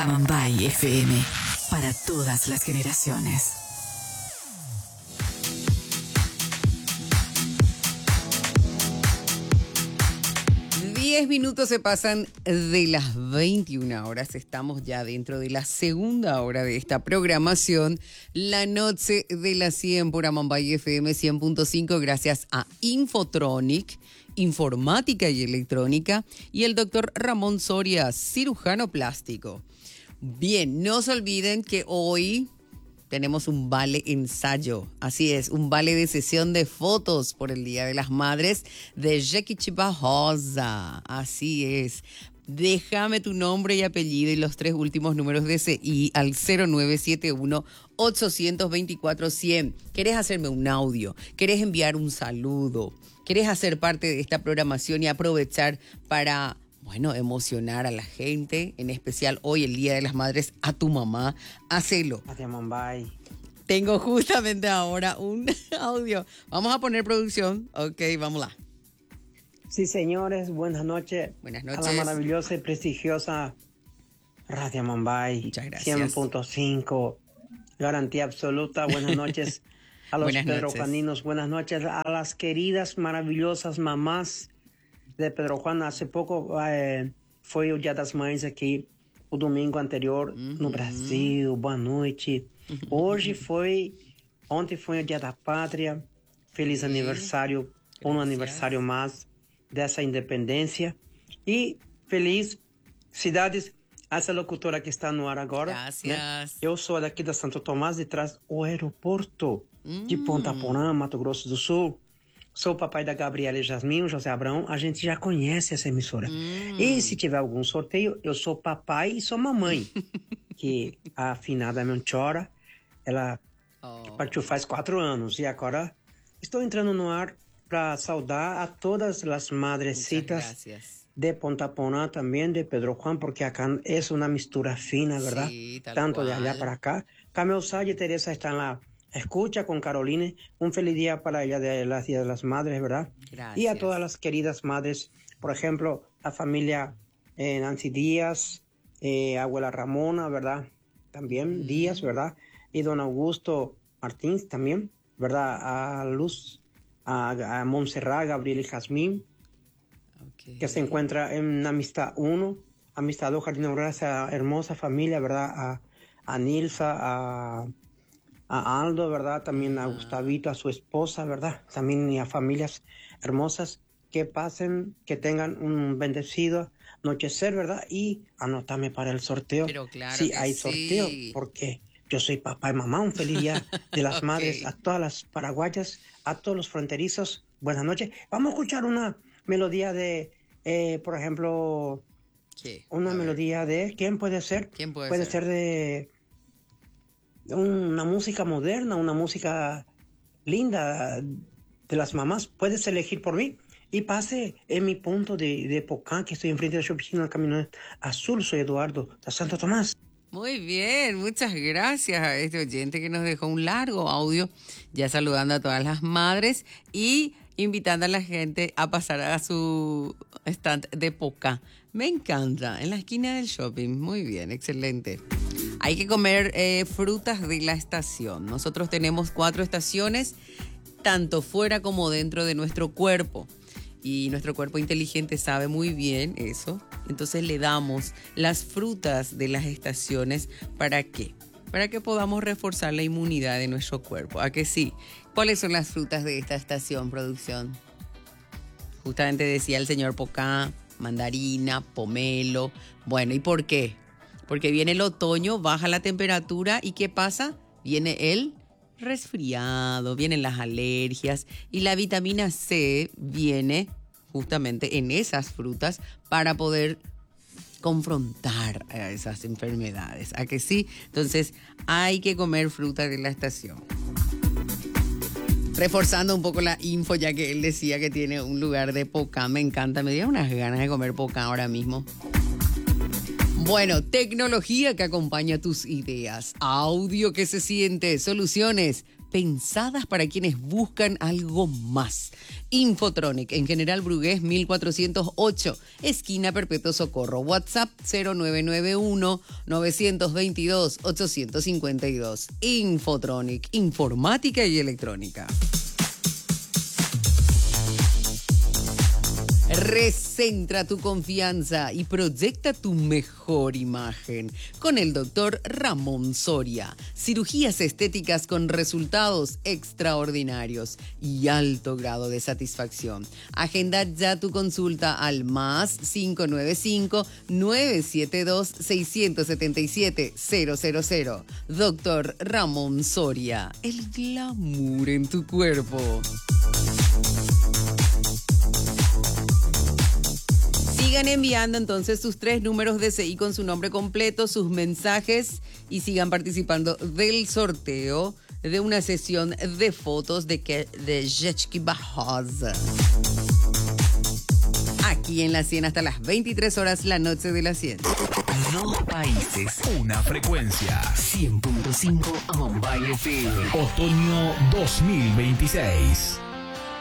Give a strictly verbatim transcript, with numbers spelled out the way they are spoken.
Amambay F M, para todas las generaciones. Diez minutos se pasan de las veintiuna horas. Estamos ya dentro de la segunda hora de esta programación. La noche de las cien por Amambay F M cien punto cinco, gracias a Infotronic, Informática y Electrónica, y el doctor Ramón Soria, cirujano plástico. Bien, no se olviden que hoy tenemos un vale ensayo, así es, un vale de sesión de fotos por el Día de las Madres de Jequichipa Rosa, así es. Déjame tu nombre y apellido y los tres últimos números de C I al cero nueve siete uno, ocho dos cuatro, cien. ¿Querés hacerme un audio? ¿Querés enviar un saludo? ¿Querés hacer parte de esta programación y aprovechar para, bueno, emocionar a la gente, en especial hoy, el Día de las Madres, a tu mamá? Hacelo. Hacia Mumbai. Tengo justamente ahora un audio. Vamos a poner producción. Ok, vámonos. Sí, señores, buenas noches. Buenas noches. A la maravillosa y prestigiosa Radio Mumbai. Muchas gracias. cien punto cinco. Garantía absoluta. Buenas noches a los Pedro Juaninos. Buenas noches a las queridas, maravillosas mamás de Pedro Juan. Hace poco eh, foi o Dia das Mães aqui, o domingo anterior, uhum. no Brasil. Boa noite. Uhum. Hoje foi, ontem foi o Dia da Pátria. Feliz Sim. aniversário, Gracias. um aniversário mais dessa independência. E feliz cidades, essa locutora que está no ar agora. Né? Eu sou daqui da Santo Tomás de Trás, o aeroporto hum. de Ponta Porã, Mato Grosso do Sul. Sou o papai da Gabriela e Jasmin, o José Abraão. A gente já conhece essa emissora. Hum. E se tiver algum sorteio, eu sou papai e sou mamãe. Que a afinada Menchora, ela oh. partiu faz quatro anos. E agora estou entrando no ar para saudar a todas as madrecitas de Ponta Porã, também de Pedro Juan, porque acá é uma mistura fina, ¿verdad? Sí, tanto cual. De allá para acá. Camel Salle y Teresa están la escucha con Caroline. Un feliz día para ella de las Días de las Madres, ¿verdad? Gracias. Y a todas las queridas madres, por ejemplo, la familia eh, Nancy Díaz, eh, abuela Ramona, ¿verdad? También mm. Díaz, ¿verdad? Y don Augusto Martínez también, ¿verdad? A Luz, a, a Montserrat, Gabriel y Jazmín, okay. que se encuentra en Amistad uno, Amistad dos, Jardín Aurora, esa hermosa familia, ¿verdad? A, a Nilsa, a... a Aldo, ¿verdad? También a Gustavito, a su esposa, ¿verdad? También y a familias hermosas que pasen, que tengan un bendecido anochecer, ¿verdad? Y anótame para el sorteo. Pero claro sí, que hay sí. sorteo, porque yo soy papá y mamá. Un feliz día de las okay. madres a todas las paraguayas, a todos los fronterizos. Buenas noches. Vamos a escuchar una melodía de, eh, por ejemplo, ¿qué? Una a melodía ver. de, ¿quién puede ser? ¿Quién puede, puede ser? ser de... una música moderna, una música linda de las mamás. Puedes elegir por mí y pase en mi punto de, de Pocán, que estoy enfrente de la oficina del Camino Azul. Soy Eduardo de Santo Tomás. Muy bien, muchas gracias a este oyente que nos dejó un largo audio, ya saludando a todas las madres y invitando a la gente a pasar a su stand de Pocán. Me encanta, en la esquina del shopping. Muy bien, excelente. Hay que comer eh, frutas de la estación. Nosotros tenemos cuatro estaciones, tanto fuera como dentro de nuestro cuerpo. Y nuestro cuerpo inteligente sabe muy bien eso. Entonces le damos las frutas de las estaciones. ¿Para qué? Para que podamos reforzar la inmunidad de nuestro cuerpo. ¿A que sí? ¿Cuáles son las frutas de esta estación, producción? Justamente decía el señor Pocán, mandarina, pomelo. Bueno, ¿y por qué? Porque viene el otoño, baja la temperatura y ¿qué pasa? Viene el resfriado, vienen las alergias y la vitamina C viene justamente en esas frutas para poder confrontar a esas enfermedades. ¿A que sí? Entonces hay que comer fruta de la estación. Reforzando un poco la info, ya que él decía que tiene un lugar de Pocán. Me encanta, me dio unas ganas de comer Pocán ahora mismo. Bueno, tecnología que acompaña tus ideas, audio que se siente, soluciones pensadas para quienes buscan algo más. Infotronic, en General Brugués mil cuatrocientos ocho, esquina Perpetuo Socorro. WhatsApp cero nueve nueve uno, nueve dos dos, ocho cinco dos. Infotronic, informática y electrónica. Recentra tu confianza y proyecta tu mejor imagen con el doctor Ramón Soria. Cirugías estéticas con resultados extraordinarios y alto grado de satisfacción. Agenda ya tu consulta al más cinco nueve cinco, nueve siete dos, seis siete siete, cero cero cero. Doctor Ramón Soria, el glamour en tu cuerpo. Sigan enviando entonces sus tres números de C I con su nombre completo, sus mensajes y sigan participando del sorteo de una sesión de fotos de, que, de Jetski Bajaz. Aquí en La cien hasta las veintitrés horas, la noche de la cien. Dos países, una frecuencia. cien punto cinco Bombay F M. Otoño dos mil veintiséis.